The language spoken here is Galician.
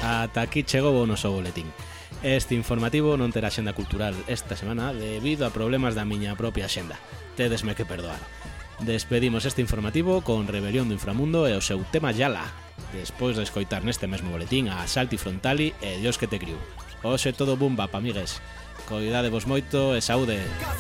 Ata aquí chegou o noso boletín. Este informativo non terá xenda cultural esta semana debido a problemas da miña propia xenda. Tedesme que perdoar. Despedimos este informativo con Rebelión do Inframundo e o seu tema Yala, despois de escoitar neste mesmo boletín a Salti Frontali e Dios que te criou. Hoxe todo bumba, pa amigues. Coidadevos moito e saúde.